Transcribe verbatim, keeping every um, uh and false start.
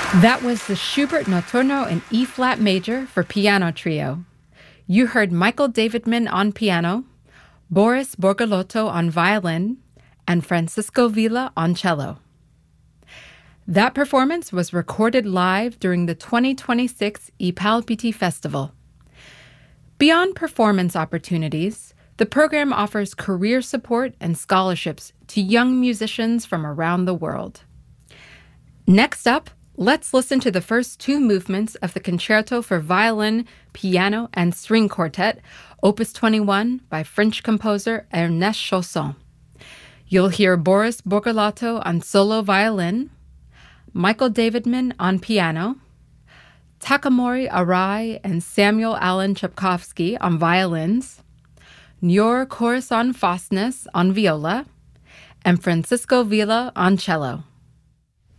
That was the Schubert Notturno in E-flat major for piano trio. You heard Michael Davidman on piano, Boris Borgolotto on violin, and Francisco Villa on cello. That performance was recorded live during the twenty twenty-six I Palpiti Festival. Beyond performance opportunities, the program offers career support and scholarships to young musicians from around the world. Next up, let's listen to the first two movements of the Concerto for Violin, Piano, and String Quartet, Opus twenty-one, by French composer Ernest Chausson. You'll hear Boris Borgolotto on solo violin, Michael Davidman on piano, Takamori Arai and Samuel Alan Chepkovsky on violins, Nyor Corazon Fosnes on viola, and Francisco Villa on cello.